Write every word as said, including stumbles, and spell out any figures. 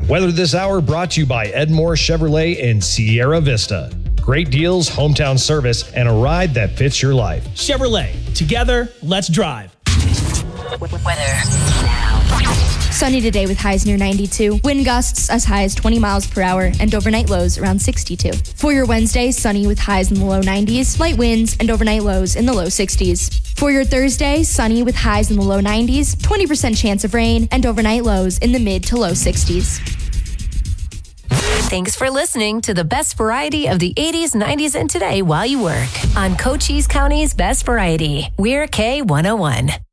Weather this hour brought to you by Edmore Chevrolet in Sierra Vista. Great deals, hometown service, and a ride that fits your life. Chevrolet. Together, let's drive. Weather now. Sunny today with highs near ninety-two. Wind gusts as high as twenty miles per hour and overnight lows around sixty-two. For your Wednesday, sunny with highs in the low nineties, light winds, and overnight lows in the low sixties. For your Thursday, sunny with highs in the low nineties, twenty percent chance of rain, and overnight lows in the mid to low sixties. Thanks for listening to the best variety of the eighties, nineties, and today while you work on Cochise County's Best Variety. We're K one oh one.